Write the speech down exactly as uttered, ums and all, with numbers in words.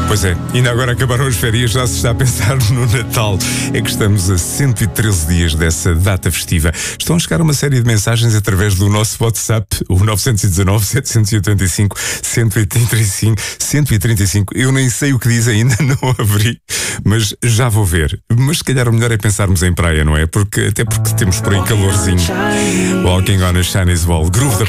Pois é, ainda agora acabaram as férias, já se está a pensar no Natal. É que estamos a cento e treze dias dessa data festiva. Estão a chegar uma série de mensagens através do nosso WhatsApp, o nove um nove, sete oito cinco, um oito cinco, cento e trinta e cinco. Eu nem sei o que diz ainda, não abri, mas já vou ver. Mas se calhar o melhor é pensarmos em praia, não é? Porque, até porque temos por aí calorzinho. Walking on a Chinese Wall, groove da